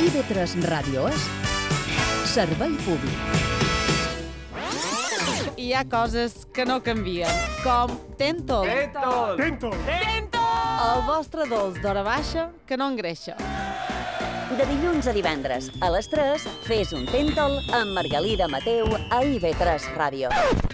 IB3 Ràdio és servei públic. Hi ha coses que no canvien, com Tentol. Tentol! El vostre dolç d'hora baixa que no engreixa. De dilluns a divendres, a les 3, fes un Tentol amb Margalida Mateu a IB3 Ràdio.